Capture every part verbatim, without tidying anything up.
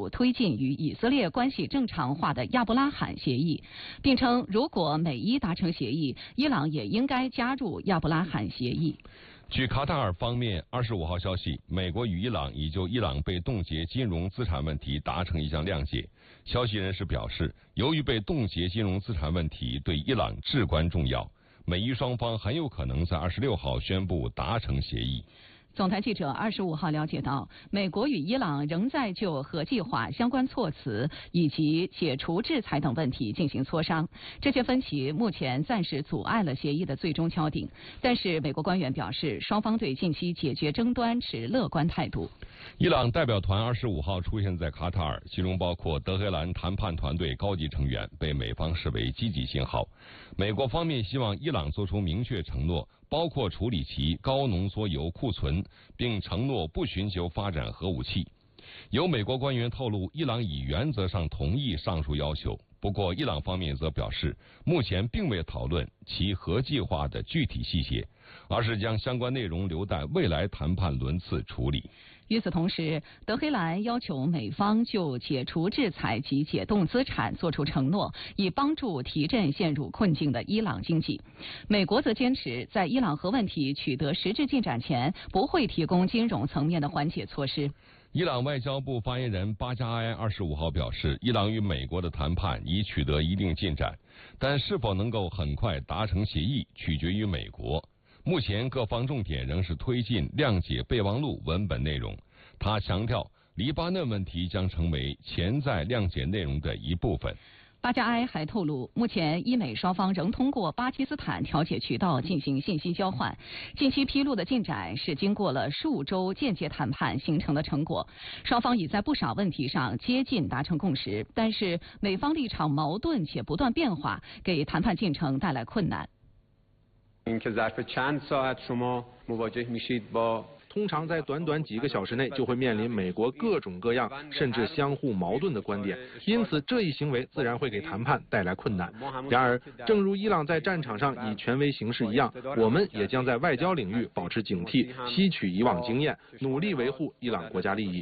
署推进与以色列关系正常化的亚伯拉罕协议，并称如果美伊达成协议，伊朗也应该加入亚伯拉罕协议。 据卡塔尔方面二十五号消息，美国与伊朗已就伊朗被冻结金融资产问题达成一项谅解。消息人士表示，由于被冻结金融资产问题对伊朗至关重要，美伊双方很有可能在二十六号宣布达成协议。 总台记者二十五号了解到，美国与伊朗仍在就核计划相关措辞以及解除制裁等问题进行磋商。这些分歧目前暂时阻碍了协议的最终敲定，但是美国官员表示，双方对近期解决争端持乐观态度。 伊朗代表团二十五号出现在卡塔尔，其中包括德黑兰谈判团队高级成员，被美方视为积极信号。美国方面希望伊朗做出明确承诺，包括处理其高浓缩铀库存，并承诺不寻求发展核武器。有美国官员透露，伊朗已原则上同意上述要求，不过伊朗方面则表示，目前并未讨论其核计划的具体细节，而是将相关内容留待未来谈判轮次处理。 与此同时，德黑兰要求美方就解除制裁及解冻资产作出承诺，以帮助提振陷入困境的伊朗经济。美国则坚持在伊朗核问题取得实质进展前，不会提供金融层面的缓解措施。 伊朗外交部发言人巴加埃二十五号表示，伊朗与美国的谈判已取得一定进展，但是否能够很快达成协议，取决于美国。目前各方重点仍是推进谅解备忘录文本内容。他强调，黎巴嫩问题将成为潜在谅解内容的一部分。 巴加埃还透露，目前伊美双方仍通过巴基斯坦调解渠道进行信息交换。近期披露的进展是经过了数周间接谈判形成的成果，双方已在不少问题上接近达成共识，但是美方立场矛盾且不断变化，给谈判进程带来困难。 通常在短短几个小时内就会面临美国各种各样甚至相互矛盾的观点，因此这一行为自然会给谈判带来困难。然而，正如伊朗在战场上以权威行事一样，我们也将在外交领域保持警惕，吸取以往经验，努力维护伊朗国家利益。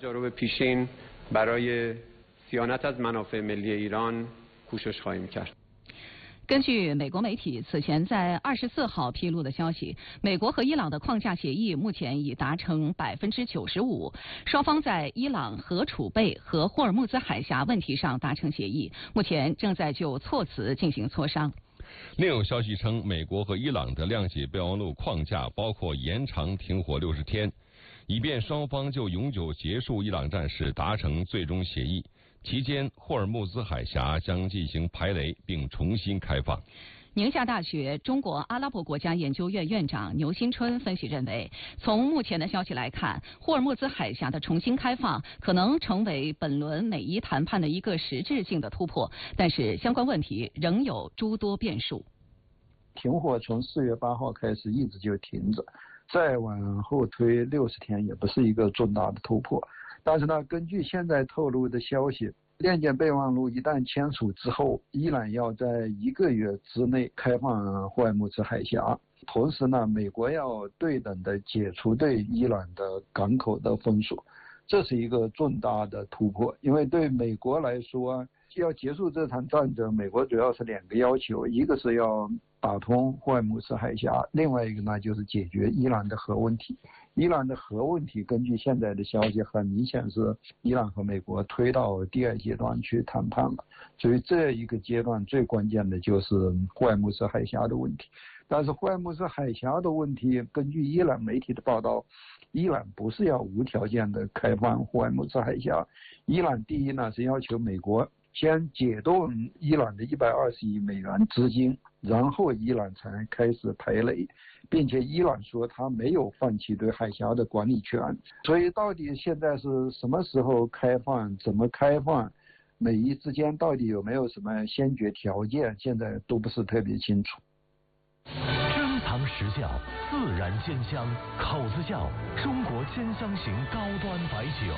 根据美国媒体此前在二十四号披露的消息，美国和伊朗的框架协议目前已达成百分之九十五，双方在伊朗核储备和霍尔木兹海峡问题上达成协议，目前正在就措辞进行磋商。 另有消息称，美国和伊朗的谅解备忘录框架包括延长停火六十天，以便双方就永久结束伊朗战事达成最终协议。期间，霍尔木兹海峡将进行排雷并重新开放。 宁夏大学中国阿拉伯国家研究院院长牛新春分析认为，从目前的消息来看，霍尔木兹海峡的重新开放可能成为本轮美伊谈判的一个实质性的突破，但是相关问题仍有诸多变数。 停火从四月八号开始一直就停着，再往后推六十天也不是一个重大的突破。但是呢，根据现在透露的消息，谅解备忘录一旦签署之后，伊朗要在一个月之内开放霍尔木兹海峡，同时呢，美国要对等的解除对伊朗的港口的封锁，这是一个重大的突破。因为对美国来说，要结束这场战争，美国主要是两个要求，一个是要打通霍尔木兹海峡，另外一个呢就是解决伊朗的核问题。伊朗的核问题，根据现在的消息，很明显是伊朗和美国推到第二阶段去谈判了。所以这一个阶段最关键的就是霍尔木兹海峡的问题。但是霍尔木兹海峡的问题，根据伊朗媒体的报道，伊朗不是要无条件的开放霍尔木兹海峡。伊朗第一呢是要求美国先解冻伊朗的一百二十亿美元资金，然后伊朗才开始排雷，并且伊朗说他没有放弃对海峡的管理权。所以到底现在是什么时候开放，怎么开放，美伊之间到底有没有什么先决条件，现在都不是特别清楚。 珍藏实窖，自然鲜香，口子窖，中国鲜香型高端白酒。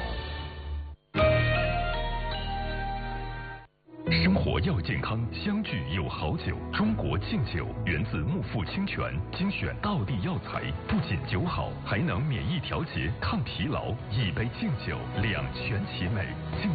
生活要健康，相聚有好酒。中国敬酒源自木富清泉，精选道地药材，不仅酒好，还能免疫调节、抗疲劳。一杯敬酒，两全其美。敬